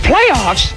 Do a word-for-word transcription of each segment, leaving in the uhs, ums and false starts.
Playoffs?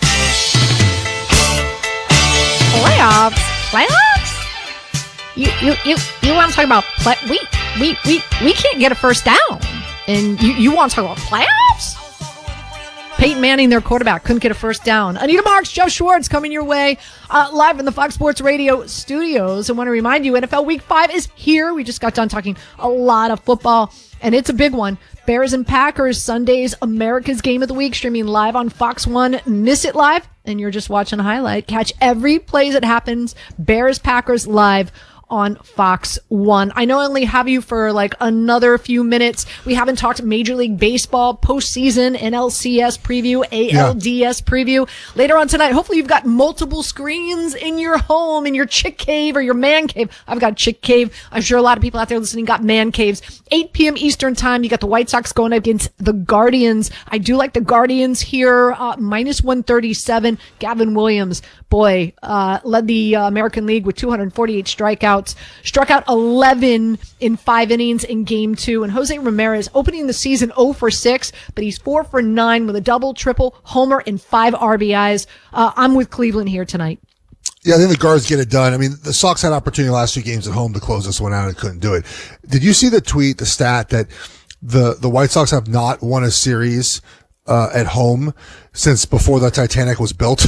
Playoffs? Playoffs? You you you you want to talk about play? We we we we can't get a first down, and you you want to talk about playoffs? Peyton Manning, their quarterback, couldn't get a first down. Anita Marks, Joe Schwartz coming your way uh, live in the Fox Sports Radio studios. I want to remind you, N F L Week five is here. We just got done talking a lot of football, and it's a big one. Bears and Packers, Sunday's America's Game of the Week, streaming live on Fox one. Miss it live, and you're just watching a highlight. Catch every play that happens. Bears, Packers live on Fox one. I know I only have you for like another few minutes. We haven't talked Major League Baseball postseason, N L C S preview, A L D S yeah. preview. Later on tonight, hopefully you've got multiple screens in your home, in your chick cave or your man cave. I've got chick cave. I'm sure a lot of people out there listening got man caves. eight p.m. Eastern time, you got the White Sox going against the Guardians. I do like the Guardians here, uh, minus one thirty-seven. Gavin Williams, boy, uh, led the uh, American League with two hundred forty-eight strikeouts. Struck out eleven in five innings in game two. And Jose Ramirez opening the season oh for six, but he's four for nine with a double, triple, homer, and five R B Is. Uh, I'm with Cleveland here tonight. Yeah, I think the Guards get it done. I mean, the Sox had opportunity the last two games at home to close this one out and couldn't do it. Did you see the tweet, the stat that the, the White Sox have not won a series, uh, at home since before the Titanic was built?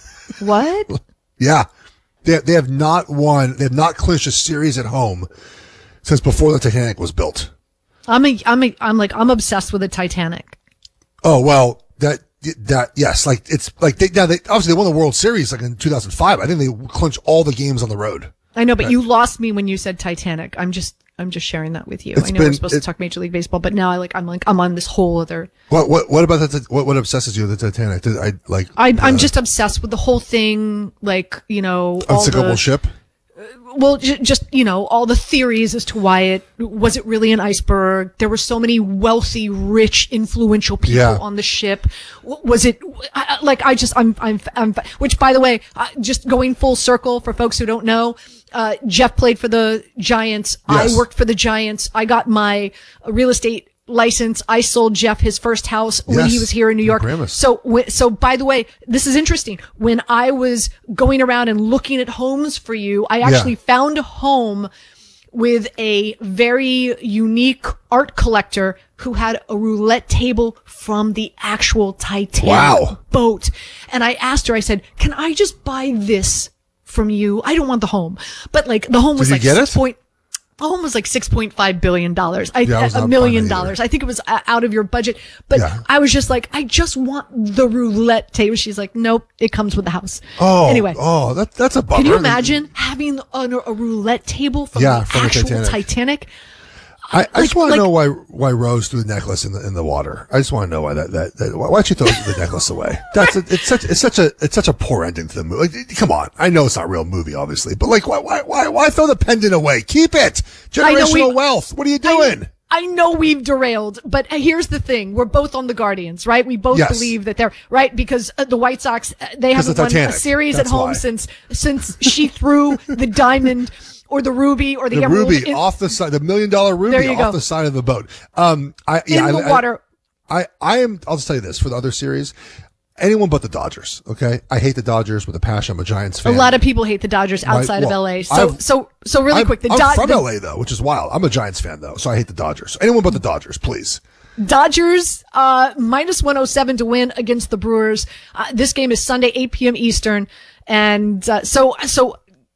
What? Yeah. They, they have not won, they have not clinched a series at home since before the Titanic was built. I'm a, I'm a, I'm like, I'm obsessed with the Titanic. Oh, well, that, that, yes, like, it's like they, now they, obviously they won the World Series like in two thousand five. I think they clinched all the games on the road. I know, but right. You lost me when you said Titanic. I'm just, I'm just sharing that with you. It's I know been, we're supposed it, to talk Major League Baseball, but now I like, I'm like, I'm on this whole other. What, what, what about that? What, what obsesses you with the Titanic? Did I like, I, I'm uh, just obsessed with the whole thing. Like, you know, all unsinkable the, ship. Well, j- just, you know, all the theories as to why it, was it really an iceberg? There were so many wealthy, rich, influential people yeah. on the ship. W- was it, I, like, I just, I'm, I'm, I'm, which by the way, uh, just going full circle for folks who don't know, uh, Jeff played for the Giants. Yes. I worked for the Giants. I got my real estate license. I sold Jeff his first house when yes. he was here in New York. So, so by the way, this is interesting. When I was going around and looking at homes for you, I actually yeah. found a home with a very unique art collector who had a roulette table from the actual Titanic wow. boat. And I asked her, I said, can I just buy this from you? I don't want the home, but like the home was Did like you get six it? point. Home was like six point five billion dollars. I, yeah, a million dollars. I think it was out of your budget. But yeah. I was just like, I just want the roulette table. She's like, nope, it comes with the house. Oh, anyway. Oh, that, that's a bummer. Can you imagine having a, a roulette table from yeah, the from actual the Titanic? Titanic? I, I like, just want to like, know why why Rose threw the necklace in the in the water. I just want to know why that that, that why, why'd she throw the necklace away? That's a, it's such it's such a it's such a poor ending to the movie. Like, come on, I know it's not a real movie, obviously, but like why why why why throw the pendant away? Keep it. Generational wealth. What are you doing? I, I know we've derailed, but here's the thing: we're both on the Guardians, right? We both yes. believe that they're right because uh, the White Sox uh, they haven't the won Titanic. a series That's at home why. since since she threw the diamond. Or the ruby, or the, the emerald. ruby in, off the side, the million dollar ruby off go. the side of the boat. Um, I yeah, in the I, water. I, I am. I'll just tell you this for the other series. Anyone but the Dodgers. Okay, I hate the Dodgers with a passion. I'm a Giants fan. A lot of people hate the Dodgers outside My, well, of L A. So, I've, so, so really I'm, quick. The I'm Do- from the, L A though, which is wild. I'm a Giants fan though, so I hate the Dodgers. So anyone but the Dodgers, please. Dodgers, uh, minus one oh seven to win against the Brewers. Uh, this game is Sunday, eight p.m. Eastern. And, uh, so, so,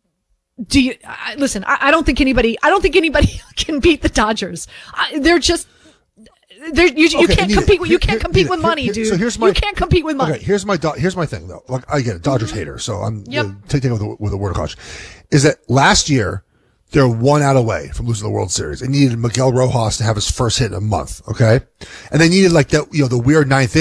do you, uh, listen, I, I don't think anybody, I don't think anybody can beat the Dodgers. Uh, they're just, they're, you, you okay, can't compete with, you can't compete with money, here, dude. So here's my, you can't compete with money. Okay, here's my, do- here's my thing though. Like, I get it, Dodgers mm-hmm. hater, so I'm yep. uh, taking it with a, with a word of caution. Is that last year, they're one out away from losing the World Series. They needed Miguel Rojas to have his first hit in a month, okay? And they needed like that, you know, the weird ninth